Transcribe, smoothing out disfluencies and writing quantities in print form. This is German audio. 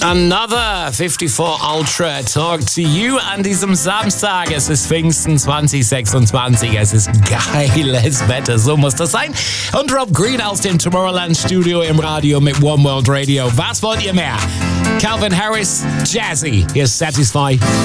Another 54 Ultra Talk to You an diesem Samstag. Es ist Pfingsten 2026. Es ist geiles Wetter, so muss das sein. Und Rob Green aus dem Tomorrowland Studio im Radio mit One World Radio. Was wollt ihr mehr? Calvin Harris, Jazzy. Hier ist Satisfy.